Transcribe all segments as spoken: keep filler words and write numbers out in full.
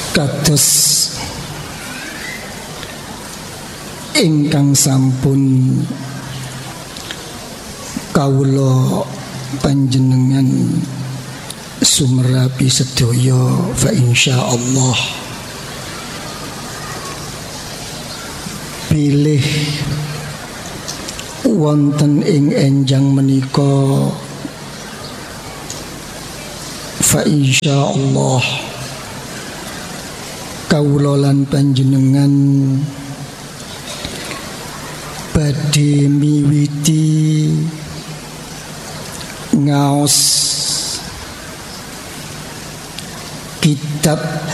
Kados ingkang sampun kawula panjenengan sumerapi sedaya fa insyaallah pilih wonten ing enjang menika fa insyaallah kawula lan panjenengan badhe miwiti ngaos kitab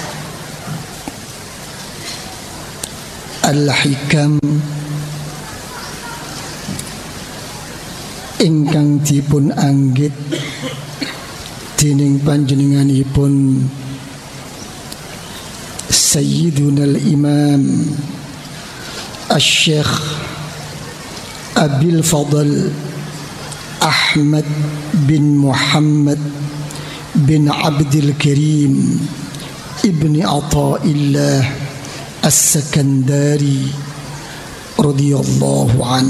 Al-Hikam ingkang dipun anggit dening panjenenganipun Sayyiduna al-Imam Asy-Syaikh Abil Fadl Ahmad bin Muhammad bin Abdul Karim Ibni Athaillah As-Sakandari radhiyallahu an.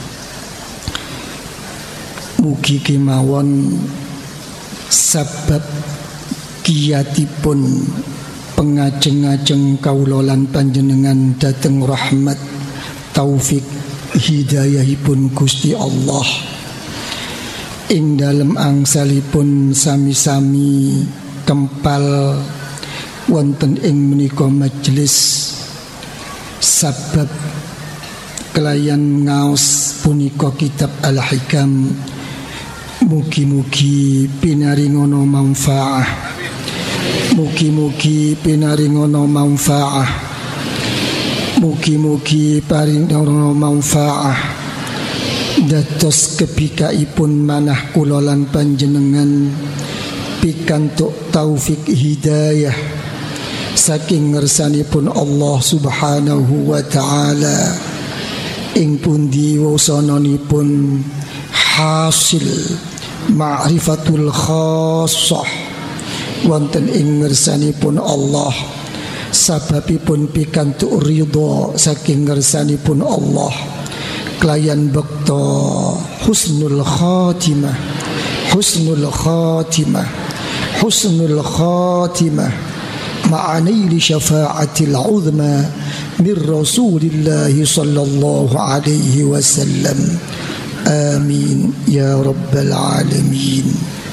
Mugi kemawon sebab kiyatipun pengajeng-ajeng kawula lan panjenengan dhateng rahmat taufik hidayahipun Gusti Allah ing dalem angsalipun sami-sami kempal wonten ing menika majelis sabab kelayan ngaos punika kitab Al-Hikam. Mugi-mugi pinaringono manfaah, mugi-mugi pinaringono manfaah, mugi-mugi paringono manfaah dados kebikaipun manah kula lan panjenengan pikantuk taufik hidayah saking ngersanipun Allah Subhanahu wa taala ing pundi wasananipun hasil ma'rifatul khassah wonten ing ngersanipun Allah sababipun pikantuk ridha saking ngersanipun Allah kelayan bekta husnul khatimah husnul khatimah husnul khatimah ma'anaili syafa'atil uzma min Rasulillah sallallahu alaihi wasallam. Amin ya rabbal alamin.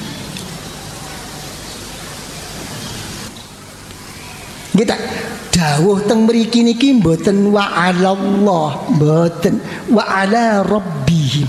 Kita dawuh teng mriki niki mboten wa 'alallah, mboten wa 'ala rabbihim.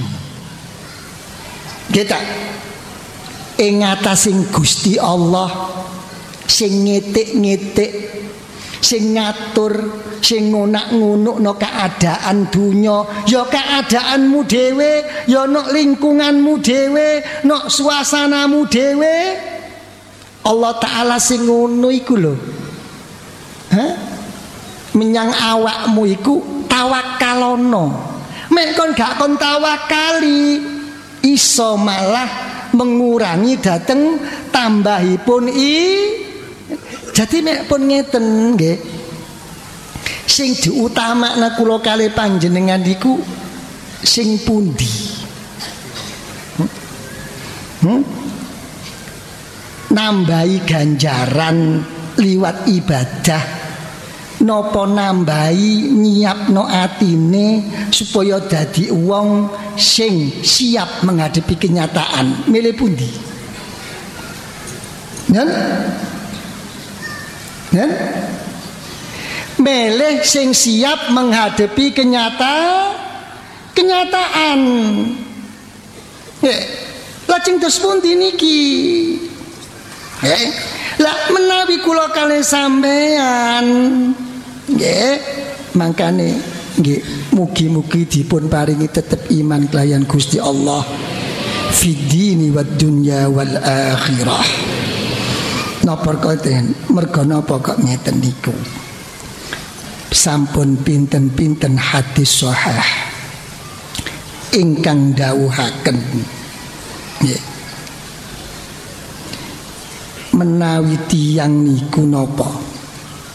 Kita ing ngatasing Gusti Allah sing ngetik-ngetik, sing ngatur, sing ngonak-ngunukno keadaan dunya, ya keadaanmu dhewe, ya nok lingkunganmu dhewe, nok suasanamu dhewe. Allah Ta'ala sing ngono iku lho. Hah? Menyang awakmu iku tawakalono. Mek kon gak kon tawakali, iso malah mengurangi dateng tambahipun i. Jadi mek pun ngeten nggih. Sing diutamakna kula kalih panjenengan iku sing pundi? Hmm? Hmm? Nambahi ganjaran liwat ibadah napa nambahi nyiapno atine supaya dadi wong sing siap menghadapi kenyataan. Milih pundi? Nen? Nen? Milih sing siap menghadapi kenyata kenyataan. Nggih. Lajeng terus pundi niki? Nggih. Lah menawi kula kalih sampean nggih mangkane nggih mugi-mugi dipun paringi tetep iman kelayan Gusti Allah fid dini wad dunya wal akhirah. Napa koten merga napa kok ngeten niku? Sampun pinten-pinten hadis sahih ingkang dawuhaken nggih menawi tiyang niku napa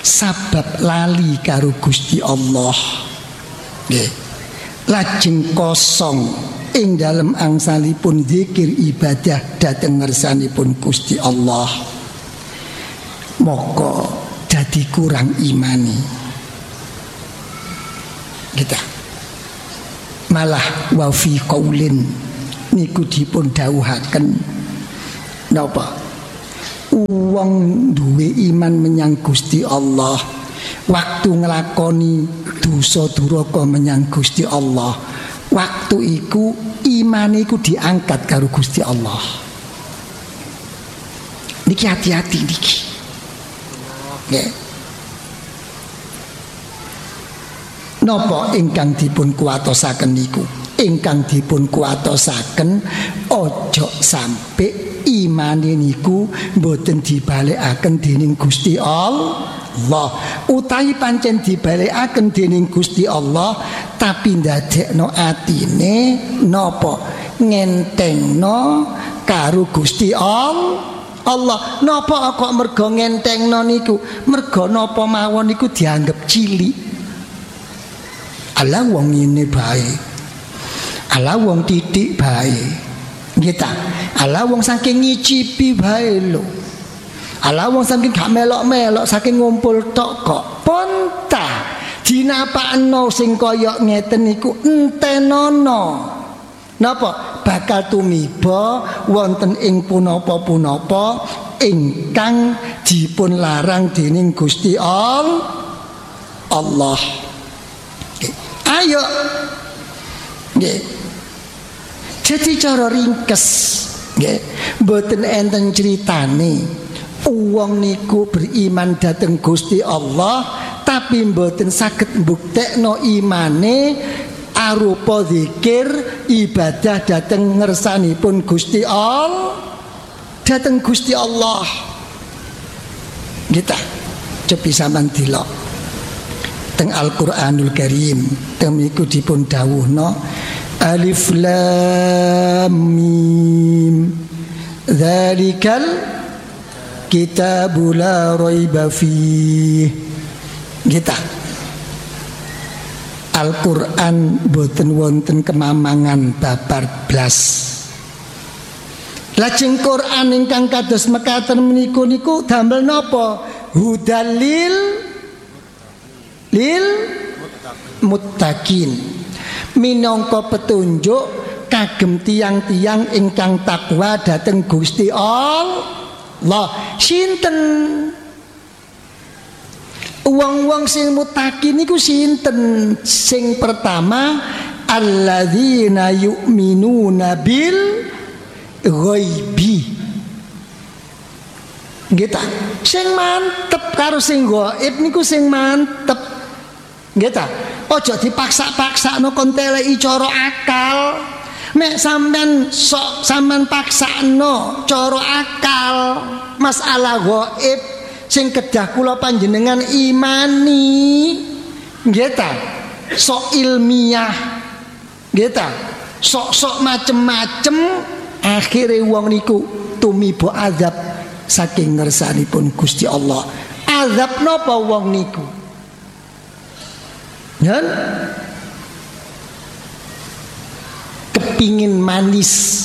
sabab lali karo Gusti Allah. Nggih. Lajeng kosong ing dalem angsalipun zikir ibadah dhateng ngersanipun Gusti Allah. Moko dadi kurang imani. Kita malah wa fi qaulin niku dipun dawuhaken napa? Wong duwe iman menyang Gusti Allah waktu nglakoni dosa duraka menyang Gusti Allah, waktu iku iman iku diangkat karo Gusti Allah. Niki hati-hati niki. Nggih. Napa ingkang dipun kuwatosaken niku? Ingkang dipun kuwatosaken ojo sampai imane niku mboten dibalekaken dening Gusti Allah, utawi pancen dibalekaken dening Gusti Allah tapi ndadekno atine napa ngentengno karo Gusti Allah. Allah napa kok mergo ngentengno niku? Mergo napa mawon niku dianggep cilik. Ala wong ngene bae, ala wong titik bae, kita ala wong saking ngicipi bae lho, ala wong saking gak melok-melok saking ngumpul tok kok ponta dinapakno sing kaya ngeten niku entenono napa bakal tumiba wonten ing punapa-punapa ingkang dipun larang dening Gusti Allah. Ayo nggih. Jadi cara ringkes nggih, mboten enten critane wong niku beriman dhateng Gusti Allah tapi mboten saged mbuktekno imane arupa zikir ibadah dhateng ngersanipun Gusti Allah, dhateng Gusti Allah. Kita cobi sampean delok teng Al-Qur'anul Karim temiku dipun dawuhna alif lam mim dzalikal kitabu la raiba fih. Kita Al-Qur'an boten wonten kemamangan babar blas. Lajeng Qur'an ingkang kados mekaten meniku niku damel napa? Hudalil lil muttaqin, minangka petunjuk kagem tiang-tiang ingkang takwa dhateng Gusti Allah. Sinten wong-wong sing muttaqin niku sinten? Sing pertama alladzina yu'minuna bil ghaibi. Kita sing mantep karo sing gaib niku sing mantep. Nggih. Ojo dipaksa-paksakno kon teleki cara akal. Nek sampean sok sampean paksakno cara akal masalah gaib sing kedah kula panjenengan imani. Nggih ta? Sok ilmiah. Nggih ta? Sok-sok macem-macem akhire wong niku tumiba azab saking ngersanipun Gusti Allah. Azab napa wong niku? Dan kepingin manis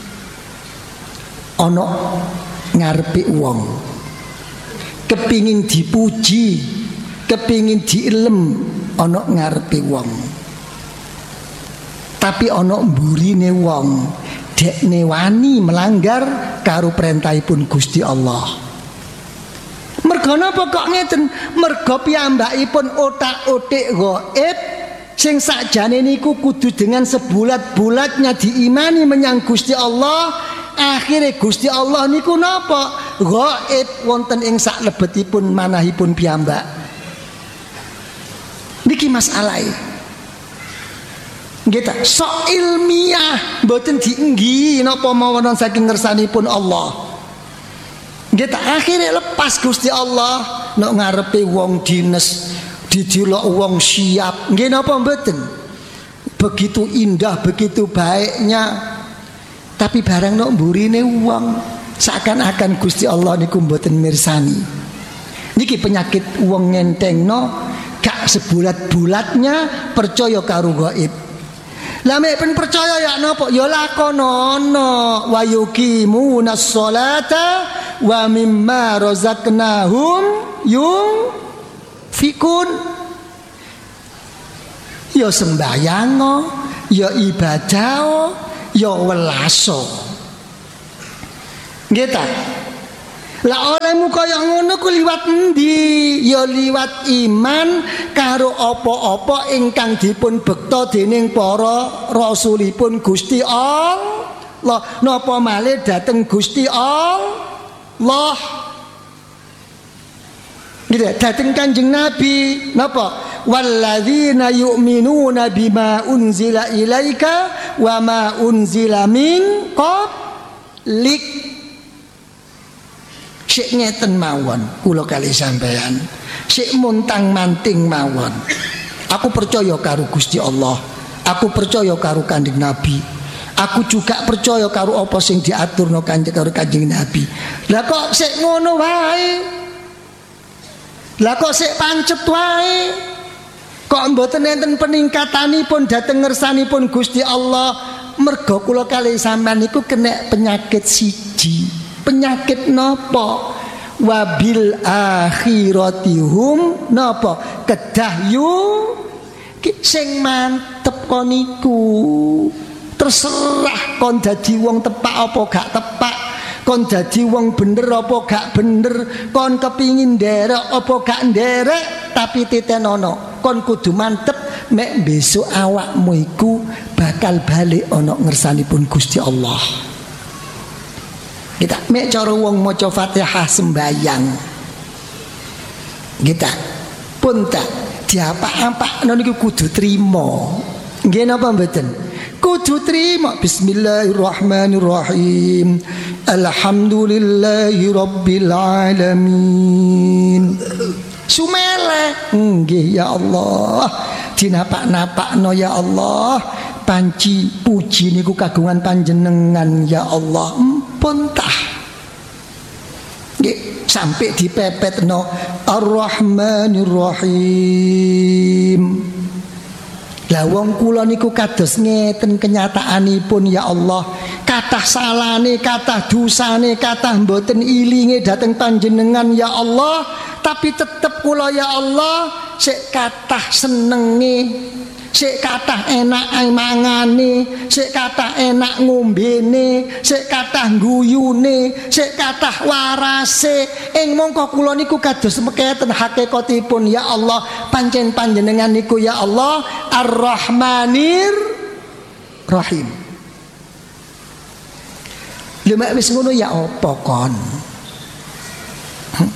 ono ngarepe wong, kepingin dipuji, kepingin diilem ono ngarepe wong, tapi ono mburine wong dekne wani melanggar karo perintahipun Gusti Allah. Mergo napa kok ngeten? Mergo piyambakipun otak-otik gaib sing sakjane niku kudu dengan sebulat-bulatnya diimani menyang Gusti Allah. Akhire Gusti Allah niku napa? Gaib wonten ing sak lebetipun manahipun piyambak. Niki masalahe. Nggih ta? Sok ilmiah mboten dienggi napa mawon saking ngersanipun Allah. Kita akhirnya lepas Gusti Allah nak ngarepe wong dinas didelok wong siap nggih napa mboten? Begitu indah, begitu baiknya, tapi barang nak mburine wong seakan-akan Gusti Allah niku mboten mirsani. Niki Iki penyakit wong ngentengno gak sebulat-bulatnya percaya karo gaib. Lah mek pen percaya ya napa? Ya lakonono wa yuqimunas sholata wa mimma razaqnahum yunfikun. Ya sembayang, ya ibadah, ya welaso. Nggih ta? Lah olehmu kaya ngono ku liwat endi? Ya liwat iman karo apa-apa ingkang dipun bekta dening para rasulipun Gusti Allah. Napa malih dhateng Gusti Allah. Gitu, dhateng Kanjeng Nabi. Napa? Walladzina yu'minuna bima unzila ilaika wa ma unzila min qablik. Sik ngeten mawon kula kali sampean, sik muntang manting mawon. Aku percaya karo Gusti Allah, aku percaya karo Kanjeng Nabi, aku juga percaya karo apa sing diaturno kanjeng karo Kanjeng Nabi. Lah kok sik ngono wae? Lah kok sik pancet wae? Kok mboten enten peningkatanipun dhateng ngersanipun Gusti Allah? Mergo kula kali sampean niku kena penyakit siji. Penyakit napa? Wabil akhiratihum napa? Kedah yu sing mantep kon niku. Terserah kon dadi wong tepak apa gak tepak, kon dadi wong bener apa gak bener, kon kepingin nderek apa gak nderek, tapi titenono kon kudu mantep mek besok awakmu iku bakal balik ana ngersanipun Gusti Allah. Kita mek cara wong maca Fatihah sembayang. Kita pun tak diapa-apakno niku kudu trima. Nggih napa mboten? Kudu trima. Bismillahirrahmanirrahim. Alhamdulillahi rabbil alamin. Sumele. Nggih ya Allah. Dinapak-napakno ya Allah. Panci puji niku kagungan panjenengan ya Allah. Pun tah nggih sampai dipepetno Ar-Rahmanir-Rahim. Lah wong kula niku kados ngeten kenyataanipun ya Allah. Kathah salane, kathah dosane, kathah mboten ilinge dhateng panjenengan ya Allah, tapi tetep kula ya Allah sik kathah senenge, sik kathah enak mangane, sik kathah enak ngombene, sik kathah guyune, sik kathah warase. Ing mongko kula niku kados mekaten hakikatipun ya Allah, pancen panjenengan niku ya Allah Ar-Rahmanir Rahim. Lha mek wis ngono ya apa kon? Hmm?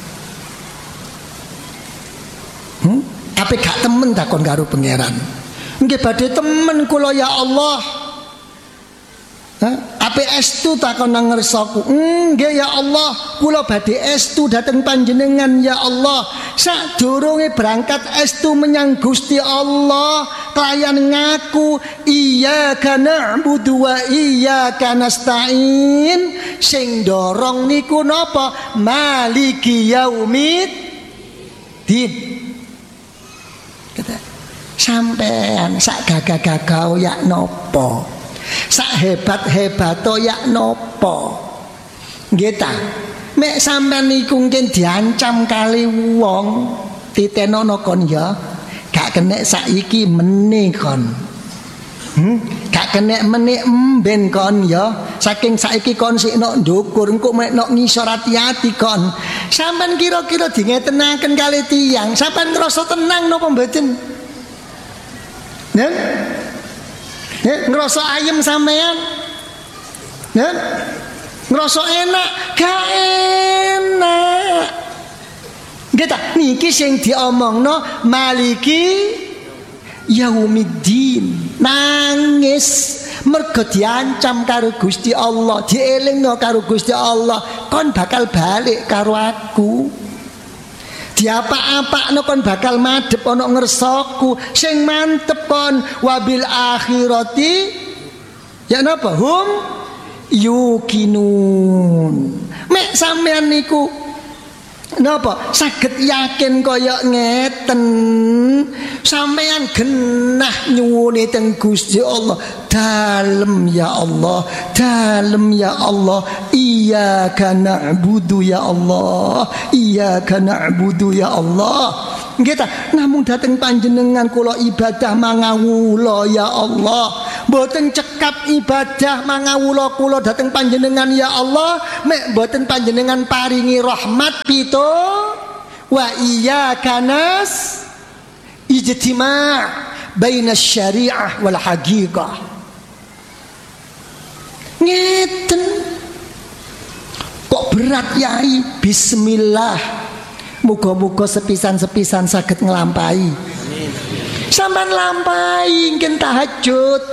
Hmm? Apa gak temen takon karo pangeran? Nggih badhe temen kula ya Allah. Hah? Ape estu takon nang ngersaku? Nggih ya Allah, kula badhe estu dhateng panjenengan ya Allah. Sadurunge berangkat estu menyang Gusti Allah, kelayan ngaku iyyaka na'budu wa iyyaka nasta'in. Sing dorong niku napa? Maliki yaumiddin. Kata sampean sak gagah-gagah ya nopo, sak hebat-hebato ya nopo. Nggih ta, mek sampean niku mungkin diancam kali wong titenono kon ya gak kena saiki meneh kon. Hmm? Gak kena meneh emben kon ya. Saking saiki kon sik nok ndukur engko mek nok ngisor ati-ati kon. Sampean kira-kira dingetenaken kali tiyang, sampean ngrasa tenang napa mboten? Nen? Nen ngrasa ayem sampean? Nen? Ngrasa enak? Gak enak. Nggih ta, niki sing diomongno Maliki Yaumiddin. Nangis mergo diancam karo Gusti Allah, dielingno karo Gusti Allah, kon bakal balik karo aku. Diapa-apakno kon bakal madhep ana ngersaku. Sing mantep kon wabil akhirati ya napa hum yukinun. Mek sampean niku napa saged yakin kaya ngeten sampean genah nyuwune teng Gusti Allah dalem ya Allah dalem ya Allah iyyaka na'budu ya Allah iyyaka na'budu ya Allah nggih ta namung dhateng panjenengan kula ibadah mangawula ya Allah mboten cekap ibadah mangawula kula dhateng panjenengan ya Allah mek mboten panjenengan paringi rahmat pito wa iyyaka nas ijtima' baina syariah wal haqiqah ngeten kok berat yai bismillah muga-muga sepisan-sepisan saged nglampahi sampean lampahi ngken tahajud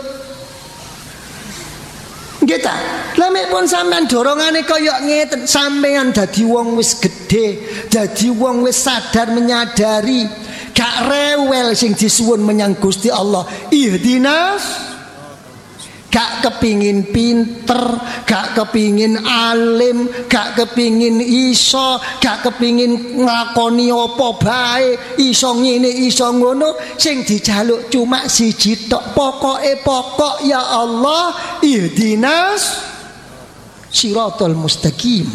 nggih ta lha mek pun sampean dorongane kaya ngeten sampean dadi wong wis gedhe dadi wong wis sadar menyadari gak rewel sing disuwun menyang Gusti Allah ihdinas gak kepingin pinter, gak kepingin alim, gak kepingin iso, gak kepingin nglakoni apa bae, iso ngene iso ngono, sing dijaluk cuma siji tok, pokoke pokok ya Allah, ihdinas siratal mustaqim.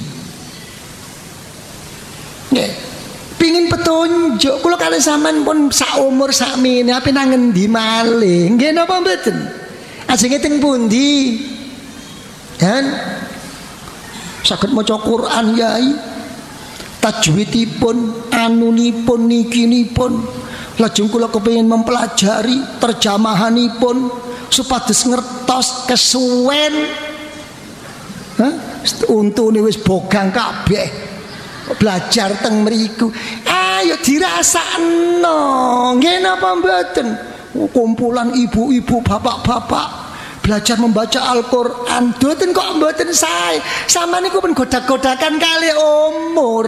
Nggih. Pingin petunjuk, kula kalih sampean pun sak umur sak mene ape nang ngendi malih. Nggih napa mboten? Ajenge teng pundi? Kan saged maca Quran yai. Tajwidipun, anunipun, nikinipun. Lajeng kula kepengin mempelajari terjemahanipun supados ngertos kesuwen. Hah? Untune wis bogang kabeh. Belajar teng mriku. Ayo dirasakno. Nggih napa mboten? Kumpulan ibu-ibu, bapak-bapak belajar membaca Al-Qur'an. Mboten kok mboten sae. Sampeyan niku pun godak-godakan kali umur.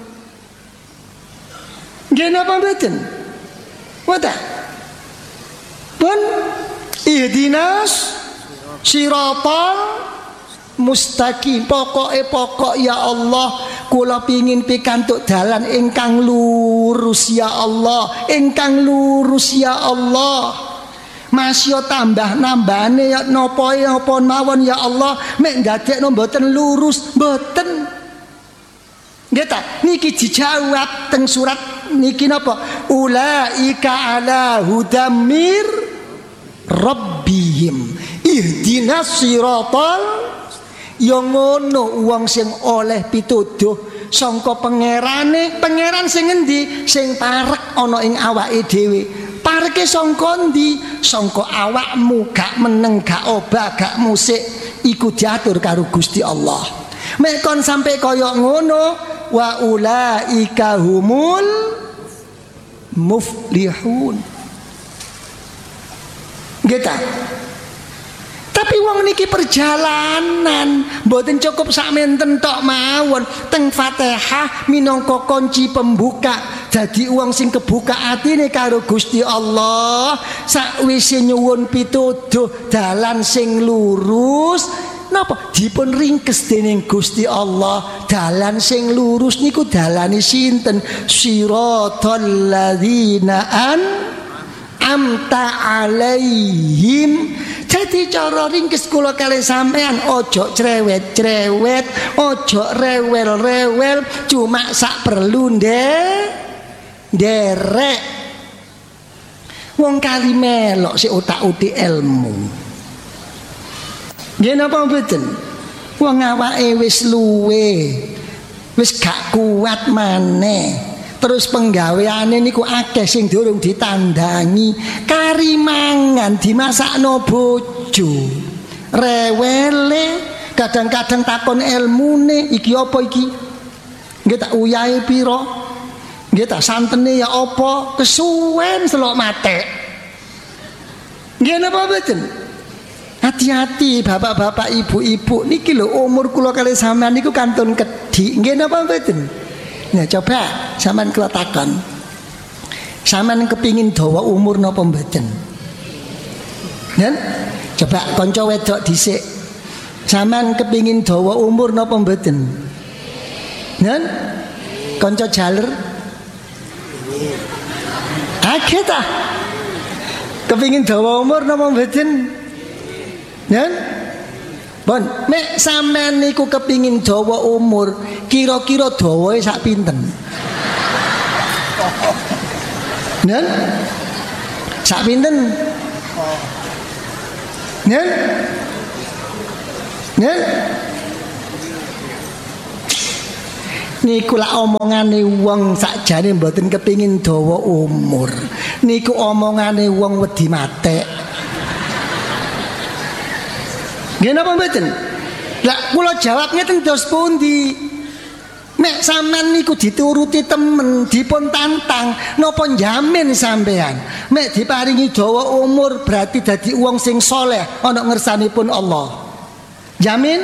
Nggih napa mboten? Wonten. Pun ihdinas siratal mustaqim. Pokoke pokok ya Allah, kula pingin pikantuk dalan ingkang lurus ya Allah, ingkang lurus ya Allah. Masya tambah nambane ya napa apa mawon ya Allah, mek ndadekno mboten lurus mboten. Nggih ta? Niki dijawab teng surat niki napa? Ulaika ala hudamir rabbihim ihdinas siratal. Ya ngono wong sing oleh pituduh sangka pangerane, pangeran sing endi? Sing parek ana ing awake dhewe. Pareke sangka ndi? Sangka awakmu gak meneng, gak obah, gak musik, iku diatur karo Gusti Allah. Mek kon sampe kaya ngono, wa ulaika humul muflihun. Nggih ta? Tapi wong niki perjalanan, mboten cukup sak menten tok mawon. Teng Fatihah minangka kunci pembuka. Dadi wong sing kebuka atine karo Gusti Allah, sakwise nyuwun pituduh dalan sing lurus, napa dipun ringkes dening Gusti Allah. Dalan sing lurus niku dalane sinten? Siratal ladzina an'amta alaihim. Jadi cara ringkes kula kalih sampean ojo cerewet-cerewet, ojo rewel-rewel, cuma sak perlu ndek nderek. Wong kali melok si utak-utik ilmu. Nggih napa mboten? Wong awake wis luwe, wis gak kuat maneh. Terus penggaweane niku akeh sing durung ditandangi. Kari mangan dimasakno bojo. Rewele kadang-kadang takon ilmune iki apa iki? Nggih tak uyahe pira? Nggih tak santene ya apa? Kesuwen selok matek. Nggih napa mboten? Hati-hati bapak-bapak, ibu-ibu niki lho umur kula kali sampean niku kantun kedhi. Nggih napa mboten? Nah coba sampean kula takon. Sampean kepingin dawa umur napa mboten? Nen? Coba kanca wedok dhisik. Sampean kepingin dawa umur napa mboten? Nen? Kanca jaler. Akeh ta? Kepingin dawa umur napa mboten? Nen? Bon, nek sampean niku kepingin dawa umur, kira-kira dawae sak pinten? Nen? Sak pinten? Nen? Nen? Niku lak omongane wong sakjane mboten kepingin dawa umur. Niku omongane wong wedi matek. Nggih napa mboten? Lah kula jawab ngeten dos pundi? Nek sampean niku dituruti temen, dipun tantang, napa njamin sampean? Nek diparingi dawa umur berarti dadi wong sing saleh ana ngersanipun Allah. Jamin?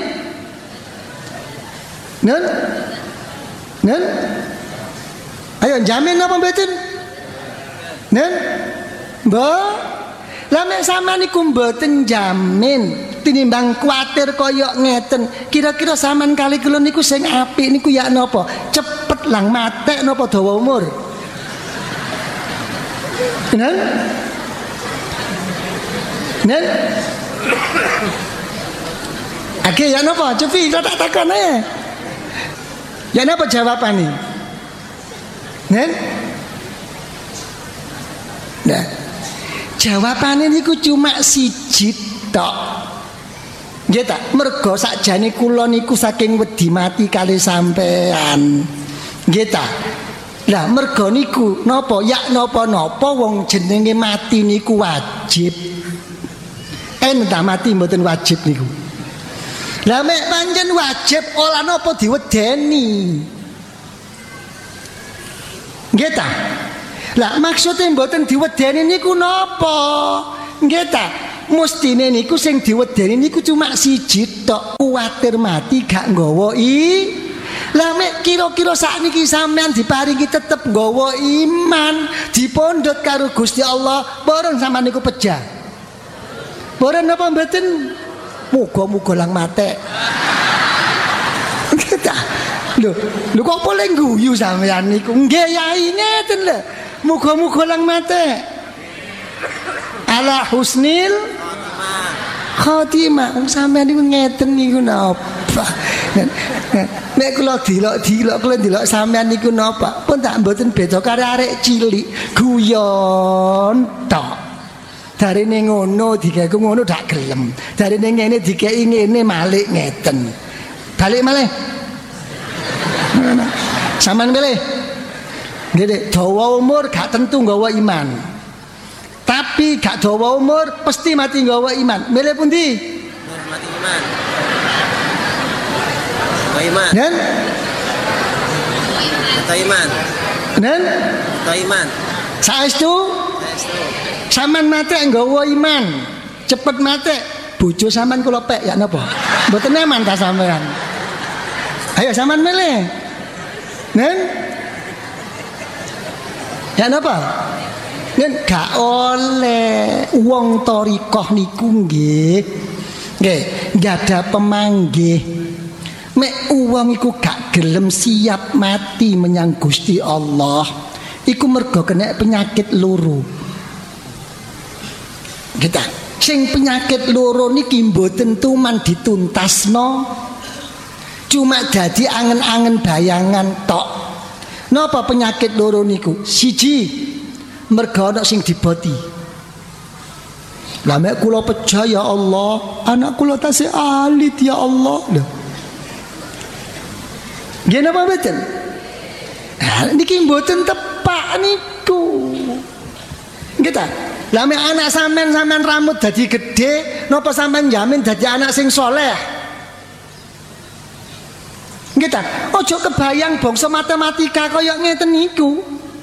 Nun? Nun? Ayo jamin apa mboten? Nun? Mbah? Lah nek sampean niku mboten jamin, tinimbang kuwatir kaya ngeten, kira-kira sampean kali kula niku sing apik niku ya napa? Cepet lang matek napa dawa umur? Nun? Nun? Oke, ya napa? Cepi tak takon ae. Ya napa jawabane? Nen? Nah, jawabane niku cuma siji tok. Nggih ta? Mergo sakjane kula niku saking wedi mati kali sampean. Nggih ta? Lah mergo niku napa? Ya napa-napa wong jenenge mati niku wajib. Entah mati mboten wajib niku. Lah mek pancen wajib ora napa diwedeni. Nggih ta? Lah maksude mboten diwedeni niku napa? Nggih ta? Mestine niku sing diwedeni niku cuma siji tok, kuwatir mati gak nggawa i. Lah mek kira-kira sakniki sampean diparingi tetep nggawa iman, dipondhot karo Gusti Allah, bareng sampean niku pejah. Bareng napa mboten? Muga-muga lang matek. Kita, lho, lho kok boleh guyu sampean niku? Nggih yai ngeten lho. Muga-muga lang matek. Ala husnil khotimah. Wong sampean niku ngeten niku napa? Nek kula dilok-dilok kula ndelok sampean niku napa? Pun tak mboten beda karo arek cilik, guyon tok. Darine ngono dikek ngono dak gelem. Darine ngene dikeki ngene malik ngeten. Balik malih. Sampeyan pilih. Nggih, dawa umur gak tentu nggawa iman. Tapi gak dawa umur pasti mati nggawa iman. Milih pundi? Mati iman. Nggawa iman. Nen? Nggawa iman. Nen? Nggawa iman. Saestu? Saestu. Saman mate nggawa iman, cepet mate. Bojo sampean kula pek ya napa? Mboten eman ta sampean. Ayo sampean milih. Nen? Ya napa? Nen gak oleh wong thariqah niku nggih. Nggih, nggada pemanggih. Mek wong iku gak gelem siap mati menyang Gusti Allah, iku mergo kena penyakit loro. Kita sing penyakit loro niki mboten tuman dituntasno, cuma dadi angen-angen bayangan tok. Napa penyakit loro niku? Siji, mergo ana sing diboti. Lah mek kula pejah ya Allah, anak kula tasih alit ya Allah. Lho. Nggih napa mboten? Nah, niki mboten tepak niku. Nggih ta? Lah mek anak sampean sampean rambut dadi gedhe, napa sampean jamin dadi anak sing saleh? Nggih ta? Aja kebayang bangsa matematika kaya ngeten niku.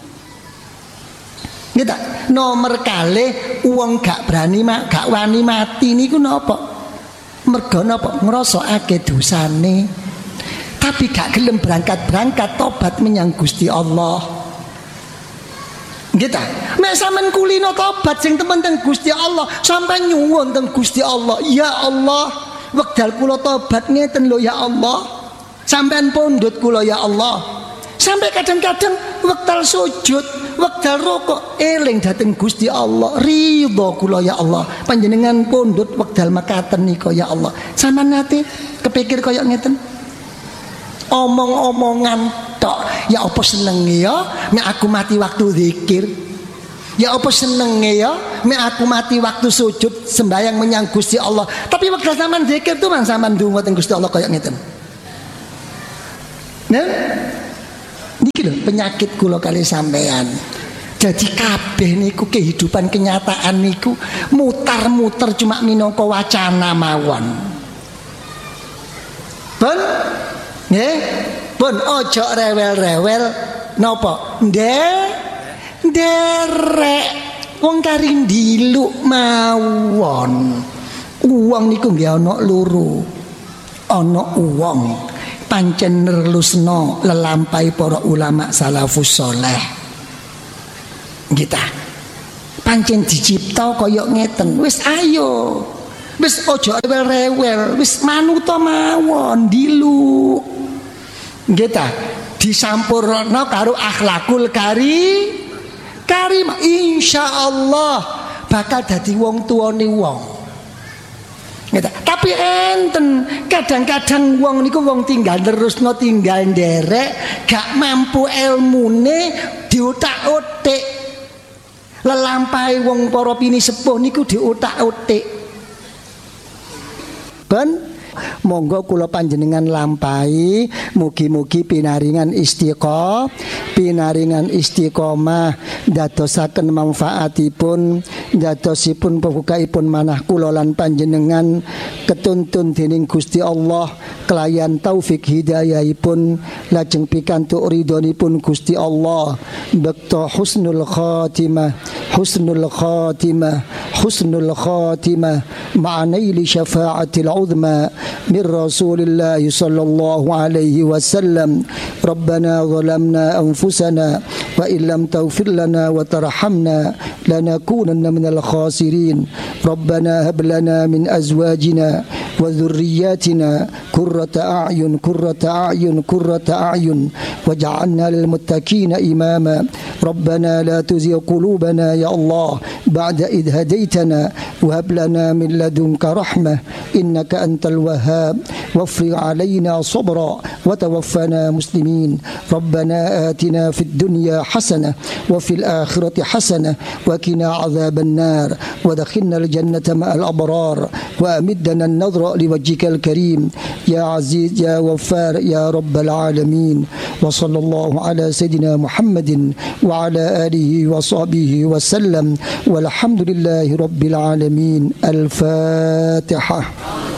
Nggih ta? Nomor kalih wong gak berani mak, gak wani mati niku napa? Mergo napa? Ngrasakake dosane. Tapi gak gelem berangkat-berangkat tobat menyang Gusti Allah. Nggih ta? Nek sampean kulino tobat sing temen teng Gusti Allah, sampean nyuwun teng Gusti Allah, ya Allah, wekdal kula tobat ngeten lho ya Allah. Sampean pundhut kula ya Allah. Sampai kadang-kadang wektal sujud, wektal rukuk eling dhateng Gusti Allah, ridho kula ya Allah. Panjenengan pundhut wekdal mekaten nika ya Allah. Sampeyan nate kepikir kaya ngeten? Omong-omongan tok, ya apa senenge ya nek aku mati waktu zikir. Ya apa senenge ya nek aku mati waktu sujud sembahyang menyang Gusti Allah. Tapi wekdal sampean zikir tuh man sampean ndonga teng Gusti Allah kaya ngeten. Nah, niki lho penyakit kula kali sampean. Jadi kabeh niku kehidupan kenyataan niku mutar-muter cuma minangka wacana mawon. Pun nggih, pun ojo rewel-rewel napa? Ndek nderek wong kari ndiluk mawon. Uwong niku nggih ana loro. Ana uwong pancen nerlusno lelampai para ulama salafus saleh. Kita pancen dicipta kaya ngeten. Wis ayo. Wis aja rewel-rewel, wis manuta mawon dilu. Kita disampurna karo akhlakul kari karim, insyaallah bakal dadi wong tuane wong. Gitu. Tapi enten kadang-kadang wong niku wong tinggal terusno tinggal nderek gak mampu ilmune diutak-utik. Lelampai wong para pini sepuh niku diutak-utik. Ben monggo kula panjenengan lampahi mugi-mugi pinaringan istiqomah pinaringan istiqomah dadosaken manfaatipun dadosipun pembukaipun manah kula lan panjenengan ketuntun dening Gusti Allah kelayan taufik hidayahipun lajeng pikantuk ridhonipun Gusti Allah bekto husnul khatimah husnul khatimah husnul khatimah ma'anaili syafa'atil uzma من رسول الله صلى الله عليه وسلم ربنا ظلمنا أنفسنا وإن لم تغفر لنا وترحمنا لنكونن من الخاسرين ربنا هب لنا من أزواجنا وذرياتنا قرة أعين قرة أعين قرة أعين واجعلنا للمتقين إماما ربنا لا تزغ قلوبنا يا الله بعد إذ هديتنا وهب لنا من لدنك رحمة إنك أنت الوهاب وافرغ علينا صبرا وتوفنا مسلمين ربنا آتنا في الدنيا حسنة وفي الآخرة حسنة وقنا عذاب النار ودخلنا الجنة مع الأبرار وأمدنا النظر لوجهك الكريم يا عزيز يا غفار يا رب العالمين وصلى الله على سيدنا محمد وعلى آله وصحبه وسلم والحمد لله رب العالمين الفاتحة.